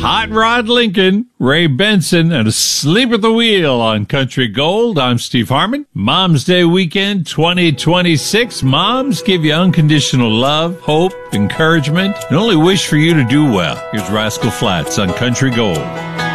Hot Rod Lincoln, Ray Benson, and Asleep at the Wheel on Country Gold. I'm Steve Harmon. Mom's Day weekend 2026. Moms give you unconditional love, hope, encouragement, and only wish for you to do well. Here's Rascal Flatts on Country Gold.